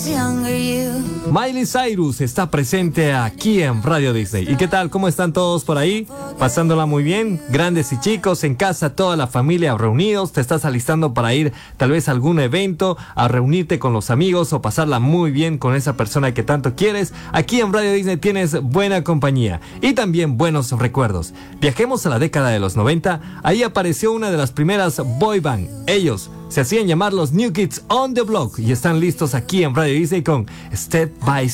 Miley Cyrus está presente aquí en Radio Disney. ¿Y qué tal? ¿Cómo están todos por ahí? ¿Pasándola muy bien? Grandes y chicos, en casa, toda la familia reunidos. ¿Te estás alistando para ir tal vez a algún evento, a reunirte con los amigos o pasarla muy bien con esa persona que tanto quieres? Aquí en Radio Disney tienes buena compañía y también buenos recuerdos. Viajemos a la década de los 90. Ahí apareció una de las primeras boy band. Ellos se hacían llamar los New Kids on the Block y están listos aquí en Radio Disney con Step by